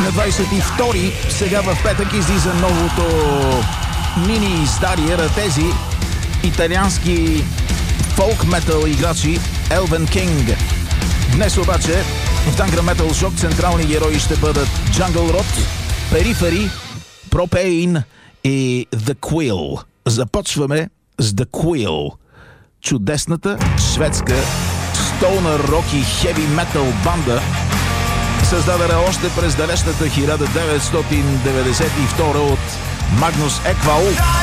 на 22-ри, сега в петък излиза новото мини издание на тези италиански фолк метал играчи Elven King. Днес обаче в Tangram Metal Shock централни герои ще бъдат Jungle Rot, Periphery, Propane и The Quill. Започваме с The Quill. Чудесната шведска стоунър рок и хеви метал банда, създадена още през далечната 1992 от Магнус Еквал.